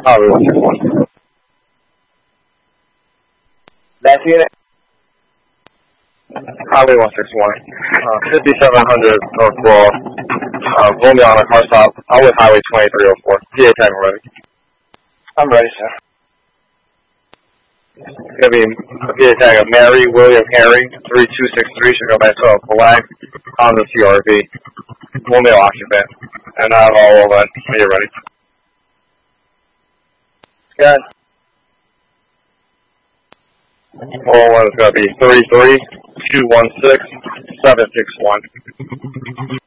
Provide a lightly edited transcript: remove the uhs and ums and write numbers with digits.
Highway 161. That's unit. Highway 161. 5700 North Wall. Romeo on a car stop. I'm with Highway 2304. PA tag ready. I'm ready, sir. It's going to be a PA tag of Mary William Harry 3263. Should go back to a black Honda CRV. Romeo occupant. And I have all of that when you're ready. Good. All one is going to be 33216-761.